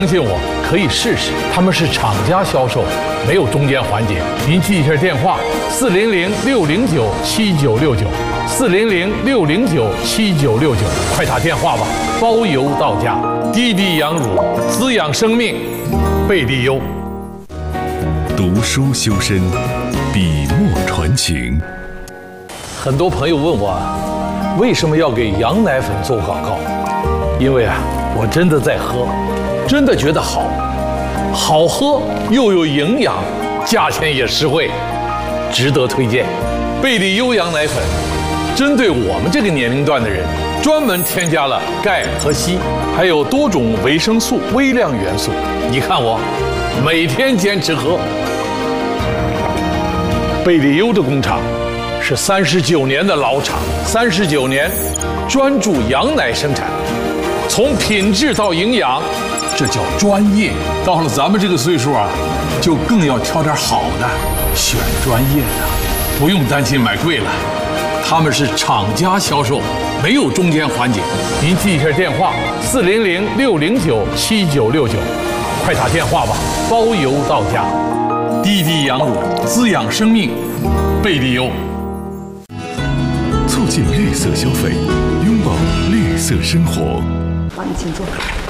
相信我，可以试试。他们是厂家销售，没有中间环节。您记一下电话：400-609-7969，400-609-7969，快打电话吧，包邮到家。滴滴羊乳，滋养生命，贝利优。 读书修身，笔墨传情。 很多朋友问我，为什么要给羊奶粉做广告？因为我真的在喝。真的觉得好喝又有营养，价钱也实惠，值得推荐。贝利优羊奶粉针对我们这个年龄段的人，专门添加了钙和硒，还有多种维生素、微量元素。你看我每天坚持喝。贝利优的工厂是39年的老厂，39年专注羊奶生产，从品质到营养。这叫专业。到了咱们这个岁数就更要挑点好的，选专业的，不用担心买贵了。他们是厂家销售，没有中间环节。您记一下电话：400-609-7969，快打电话吧，包邮到家。滴滴羊乳，滋养生命，贝利优。 促进绿色消费，拥抱绿色生活。 好，你请坐。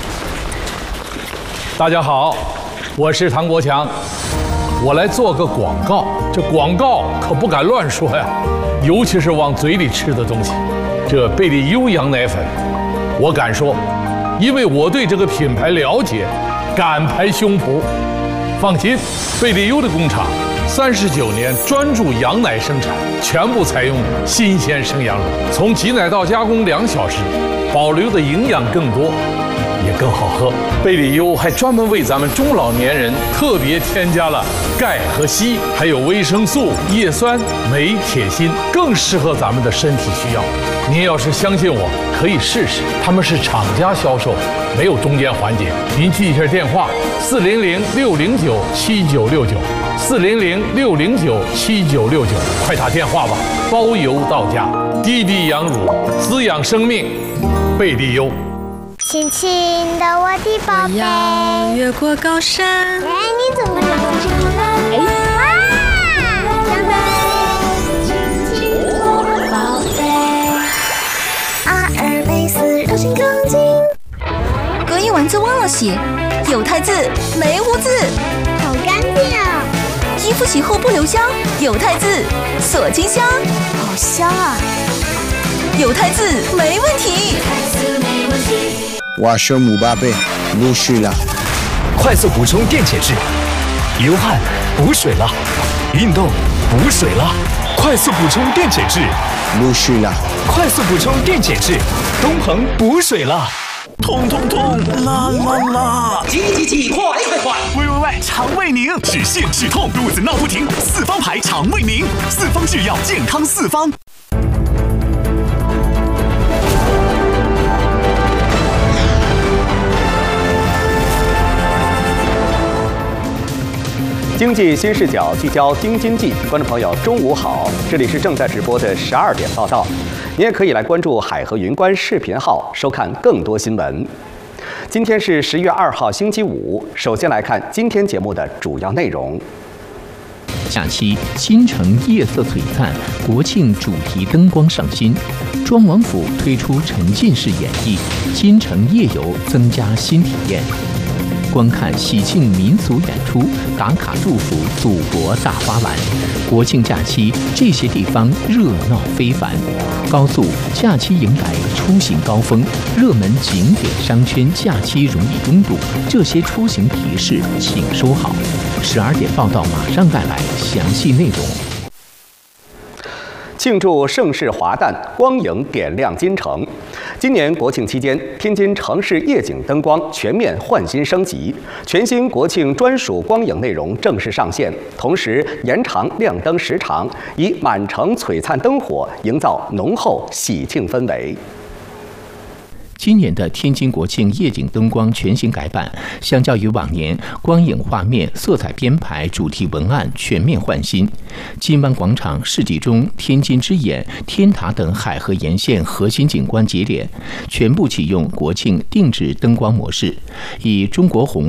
大家好，我是唐国强，我来做个广告。这广告可不敢乱说呀，尤其是往嘴里吃的东西。这贝利优羊奶粉，我敢说，因为我对这个品牌了解，敢拍胸脯。放心，贝利优的工厂39年专注羊奶生产，全部采用新鲜生羊乳，从挤奶到加工2小时，保留的营养更多。也更好喝。贝利优还专门为咱们中老年人特别添加了钙和硒，还有维生素、叶酸、镁、铁、锌，更适合咱们的身体需要。您要是相信我，可以试试。他们是厂家销售，没有中间环节。您记一下电话：400-609-7969，400-609-7969，快打电话吧，包邮到家。滴滴羊乳，滋养生命，贝利优。 轻轻的，我的宝贝。 我要越过高山。 哎，你怎么这么轻呢？哎，哇！长得轻轻的宝贝。阿尔卑斯柔性钢筋。 隔音丸子忘了洗，有汰渍没污渍， 好干净啊！ 衣服洗后不留香，有汰渍锁金香， 好香啊！ 有汰渍没问题。 我是姆巴佩，不是了。 快速补充电解质，流汗补水了，运动补水了，快速补充电解质， 不是了。 快速补充电解质，东鹏补水了。痛痛痛，啦啦啦！ 急，快！ 喂，肠胃宁，止泻止痛，肚子闹不停，四方牌肠胃宁，四方制药，健康四方。 经济新视角聚焦京津冀，观众朋友，中午好，这里是正在直播的12点报道，您也可以来关注海河云观视频号，收看更多新闻。今天是10月2号，星期五。首先来看今天节目的主要内容。 假期新城夜色璀璨，国庆主题灯光上新，庄王府推出沉浸式演绎，新城夜游增加新体验。观看喜庆民俗演出，打卡祝福祖国大花篮。国庆假期，这些地方热闹非凡。高速假期迎来出行高峰，热门景点商圈假期容易拥堵，这些出行提示请收好。12点报道马上带来详细内容。 庆祝盛世华诞，光影点亮京城。今年国庆期间，天津城市夜景灯光全面换新升级，全新国庆专属光影内容正式上线，同时延长亮灯时长，以满城璀璨灯火营造浓厚喜庆氛围。 今年的天津国庆夜景灯光全新改版，相较于往年，光影画面、色彩编排、主题文案全面换新。金湾广场、世纪钟、天津之眼、天塔等海河沿线核心景观节点，全部启用国庆定制灯光模式，以中国红、